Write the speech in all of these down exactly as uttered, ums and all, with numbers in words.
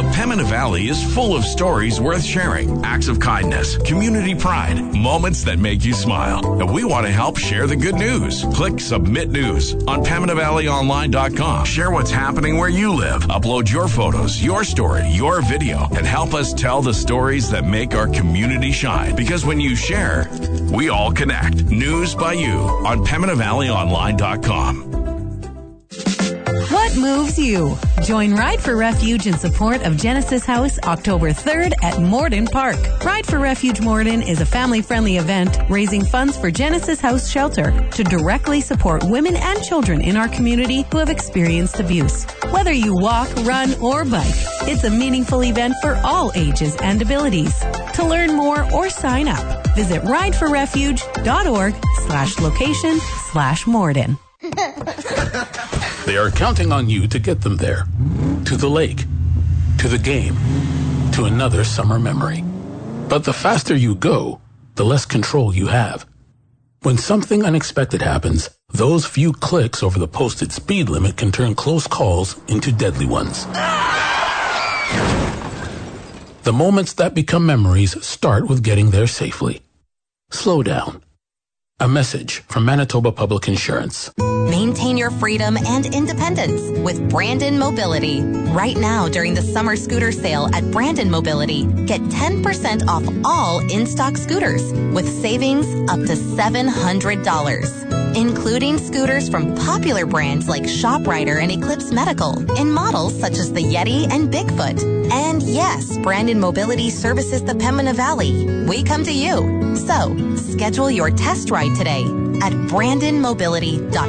The Pembina Valley is full of stories worth sharing, acts of kindness, community pride, moments that make you smile. And we want to help share the good news. Click Submit News on Pembina Valley Online dot com. Share what's happening where you live. Upload your photos, your story, your video, and help us tell the stories that make our community shine. Because when you share, we all connect. News by you on Pembina Valley Online dot com. What moves you? Join Ride for Refuge in support of Genesis House October third at Morden Park. Ride for Refuge Morden is a family-friendly event raising funds for Genesis House Shelter to directly support women and children in our community who have experienced abuse. Whether you walk, run, or bike, it's a meaningful event for all ages and abilities. To learn more or sign up, visit rideforrefuge.org slash location slash Morden. They are counting on you to get them there. To the lake. To the game. To another summer memory. But the faster you go, the less control you have. When something unexpected happens, those few clicks over the posted speed limit can turn close calls into deadly ones. The moments that become memories start with getting there safely. Slow down. A message from Manitoba Public Insurance. Maintain your freedom and independence with Brandon Mobility. Right now, during the summer scooter sale at Brandon Mobility, get ten percent off all in-stock scooters with savings up to seven hundred dollars, including scooters from popular brands like ShopRider and Eclipse Medical in models such as the Yeti and Bigfoot. And yes, Brandon Mobility services the Pembina Valley. We come to you. So, schedule your test ride today at brandon mobility dot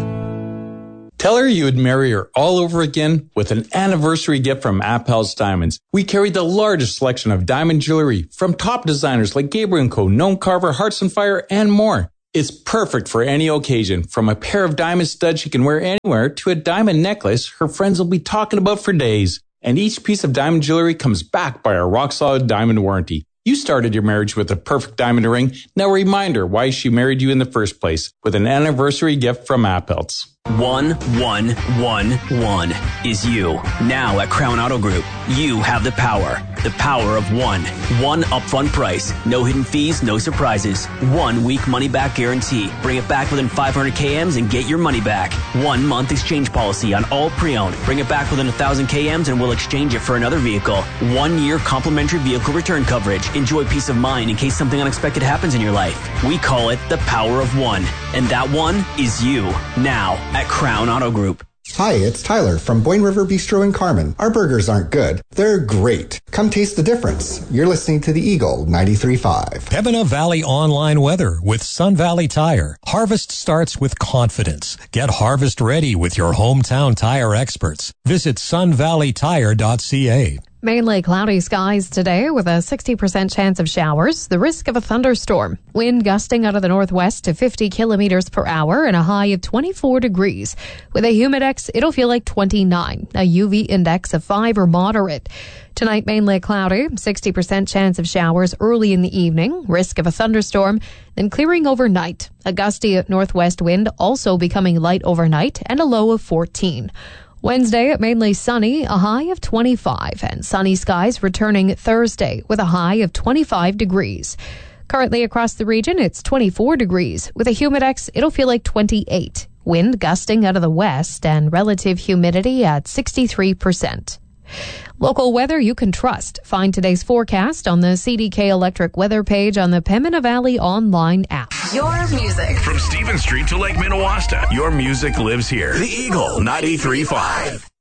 com. Tell her you would marry her all over again with an anniversary gift from Appel's Diamonds. We carry the largest selection of diamond jewelry from top designers like Gabriel and Co, Gnome Carver, Hearts on Fire, and more. It's perfect for any occasion, from a pair of diamond studs she can wear anywhere to a diamond necklace her friends will be talking about for days. And each piece of diamond jewelry comes backed by our rock-solid diamond warranty. You started your marriage with a perfect diamond ring. Now remind her why she married you in the first place with an anniversary gift from Appel's. One, one, one, one is you. Now at Crown Auto Group, you have the power. The power of one. One upfront price. No hidden fees, no surprises. One week money back guarantee. Bring it back within five hundred kilometers and get your money back. One month exchange policy on all pre-owned. Bring it back within one thousand kilometers and we'll exchange it for another vehicle. One year complimentary vehicle return coverage. Enjoy peace of mind in case something unexpected happens in your life. We call it the power of one. And that one is you. Now at Crown Auto Group. Hi, it's Tyler from Boyne River Bistro in Carman. Our burgers aren't good. They're great. Come taste the difference. You're listening to the Eagle ninety-three point five. Pembina Valley online weather with Sun Valley Tire. Harvest starts with confidence. Get harvest ready with your hometown tire experts. Visit sun valley tire dot c a. Mainly cloudy skies today with a sixty percent chance of showers, the risk of a thunderstorm. Wind gusting out of the northwest to fifty kilometers per hour and a high of twenty-four degrees. With a humidex, it'll feel like twenty-nine, a U V index of five or moderate. Tonight, mainly cloudy, sixty percent chance of showers early in the evening, risk of a thunderstorm, then clearing overnight. A gusty northwest wind also becoming light overnight and a low of fourteen. Wednesday, mainly sunny, a high of twenty-five, and sunny skies returning Thursday with a high of twenty-five degrees. Currently across the region, it's twenty-four degrees. With a humidex, it'll feel like twenty-eight. Wind gusting out of the west and relative humidity at sixty-three percent. Local weather you can trust. Find today's forecast on the C D K Electric weather page on the Pembina Valley online app. Your music. From Stephen Street to Lake Minnewaska, your music lives here. The Eagle ninety-three point five.